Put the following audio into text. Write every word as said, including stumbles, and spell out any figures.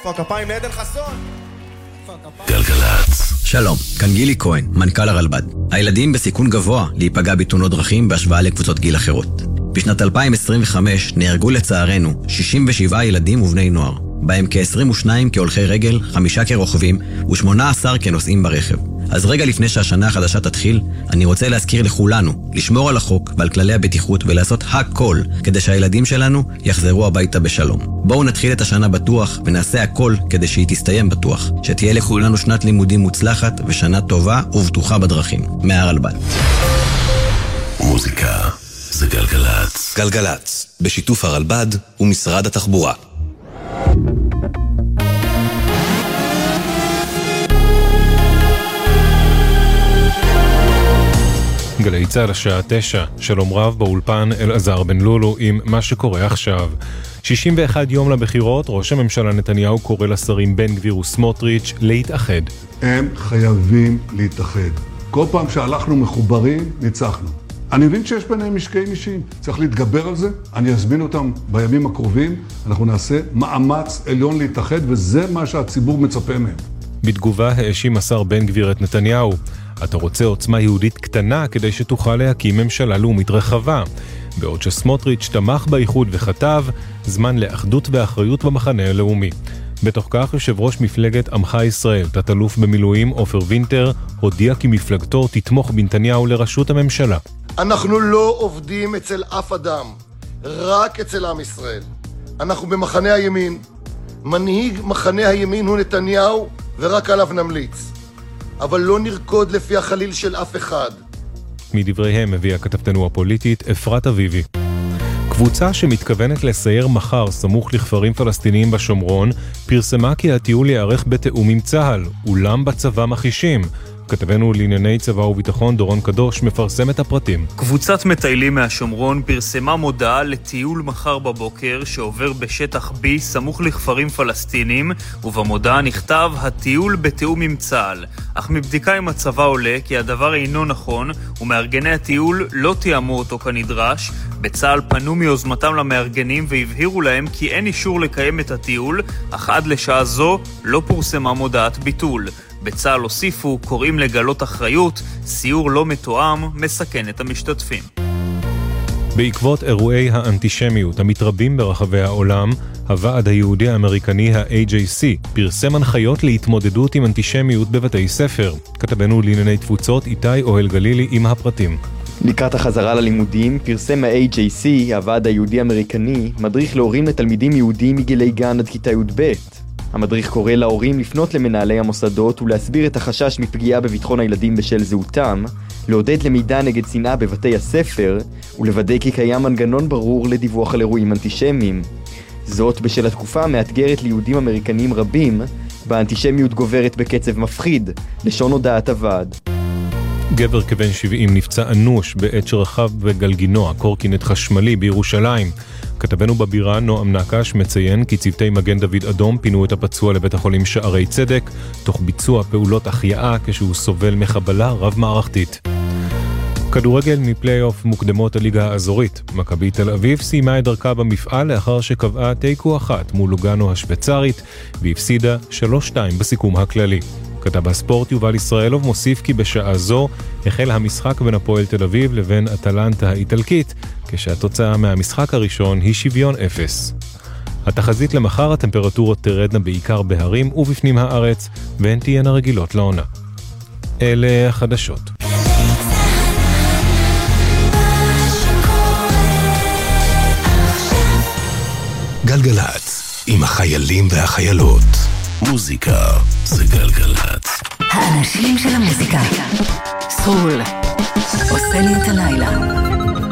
פוק כפיים לעדן חסון. גלגלץ. שלום, כאן גילי כהן, מנכ"ל הרלב"ד. הילדים בסיכון גבוה להיפגע בתאונות דרכים בהשוואה לקבוצות גיל אחרות. בשנת אלפיים עשרים וחמש נהרגו לצערנו שישים ושבעה ילדים ובני נוער, בהם כ-עשרים ושניים כהולכי רגל, חמישה כרוכבים ו-שמונה עשר כנוסעים ברכב. אז רגע לפני שהשנה החדשה תתחיל, אני רוצה להזכיר לכולנו לשמור על החוק ועל כללי הבטיחות ולעשות הכל כדי שהילדים שלנו יחזרו הביתה בשלום. בואו נתחיל את השנה בטוח ונעשה הכל כדי שהיא תסתיים בטוח. שתהיה לכולנו שנת לימודים מוצלחת ושנה טובה ובטוחה בדרכים. מהרלב"ד. מוזיקה זה גלגלץ. גלגלץ, בשיתוף הרלב"ד ומשרד התחבורה. גלי צה"ל השעה תשע, שלום רב באולפן אלעזר בן לולו עם מה שקורה עכשיו. שישים ואחד יום לבחירות, ראש הממשלה נתניהו קורא לשרים בן גביר וסמוטריץ' להתאחד. הם חייבים להתאחד. כל פעם שהלכנו מחוברים, ניצחנו. אני מבין שיש ביניהם משקעים אישיים, צריך להתגבר על זה, אני אזמין אותם בימים הקרובים, אנחנו נעשה מאמץ עליון להתאחד, וזה מה שהציבור מצפה מהם. בתגובה האשים השר בן גביר את נתניהו. אתה רוצה עוצמה יהודית קטנה כדי שתוכל להקים ממשלה לאומית רחבה. בעוד שסמוטריץ' תמך באיחוד וכתב, זמן לאחדות ואחריות במחנה הלאומי. בתוך כך יושב ראש מפלגת עמך ישראל, תת-אלוף במילואים עופר וינטר, הודיע כי מפלגתו תתמוך בנתניהו לראשות הממשלה. אנחנו לא עובדים אצל אף אדם, רק אצל עם ישראל. אנחנו במחנה הימין. מנהיג מחנה הימין הוא נתניהו ורק עליו נמליץ. אבל לא נרקוד לפי החליל של אף אחד. מדבריהם הביאה כתבתנו הפוליטית אפרת אביבי. קבוצה שמתכוונת לסייר מחר סמוך לכפרים פלסטיניים בשומרון, פרסמה כי הטיול יערך בתאום עם צה"ל, אולם בצבא מחישים. כתבנו לענייני צבא וביטחון דורון קדוש מפרסם את הפרטים. קבוצת מטיילים מהשומרון פרסמה מודעה לטיול מחר בבוקר שעובר בשטח B סמוך לכפרים פלסטינים, ובמודעה נכתב הטיול בתאום עם צה"ל. אך מבדיקה עם הצבא עולה כי הדבר אינו נכון, ומארגני הטיול לא תיאמו אותו כנדרש. בצה"ל פנו מיוזמתם למארגנים והבהירו להם כי אין אישור לקיים את הטיול, אך עד לשעה זו לא פורסמה מודעת ביטול. בצה"ל הוסיפו, קוראים לגלות אחריות, סיור לא מתואם, מסכן את המשתתפים. בעקבות אירועי האנטישמיות המתרבים ברחבי העולם, הוועד היהודי האמריקני ה-A J C פרסם הנחיות להתמודדות עם אנטישמיות בבתי ספר. כתבנו לענייני תפוצות איתי אוהל גלילי עם הפרטים. לקראת החזרה ללימודים פרסם ה-A J C, הוועד היהודי האמריקני, מדריך להורים לתלמידים יהודים מגילי גן עד כיתה י"ב. המדריך קורא להורים לפנות למנהלי המוסדות ולהסביר את החשש מפגיעה בביטחון הילדים בשל זהותם, לעודד למידה נגד שנאה בבתי הספר, ולוודא כי קיים מנגנון ברור לדיווח על אירועים אנטישמיים. זאת בשל התקופה המאתגרת ליהודים אמריקנים רבים, באנטישמיות גוברת בקצב מפחיד, לשון הודעת הוועד. גבר כבן שבעים נפצע אנוש בעת שרכב בגלגינוע, קורקינט חשמלי בירושלים. כתבנו בבירה נועם נקש מציין כי צוותי מגן דוד אדום פינו את הפצוע לבית החולים שערי צדק, תוך ביצוע פעולות החייאה כשהוא סובל מחבלה רב-מערכתית. כדורגל מפלייאוף מוקדמות הליגה האזורית. מכבי תל אביב סיימה את דרכה במפעל לאחר שקבעה תיקו אחת מול לוגאנו השוויצרית, והפסידה שלוש שתיים בסיכום הכללי. כתב הספורט יובל ישראלוב מוסיף כי בשעה זו החל המשחק בין הפועל תל אביב לבין אטלנטה האיטלקית, כשהתוצאה מהמשחק הראשון היא שוויון אפס. התחזית למחר, הטמפרטורות תרדנה בעיקר בהרים ובפנים הארץ, והן תהיינה רגילות לעונה. אלה החדשות. גלגלץ, עם החיילים והחיילות. מוזיקה זה גלגלץ. האנשים של המוזיקה. סרול. עושה לי את הלילה.